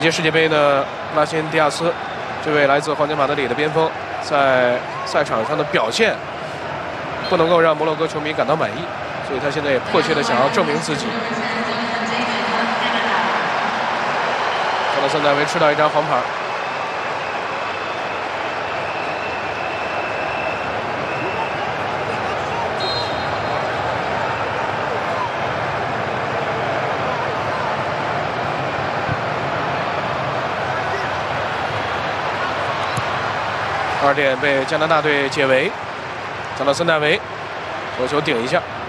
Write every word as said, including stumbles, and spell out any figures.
届世界杯呢，拉辛迪亚斯这位来自皇家马德里的边锋，在赛场上的表现不能够让摩洛哥球迷感到满意，所以他现在也迫切的想要证明自己。乔纳森·戴维吃到一张黄牌。 二点被加拿大队解围，乔纳森·戴维头球顶一下。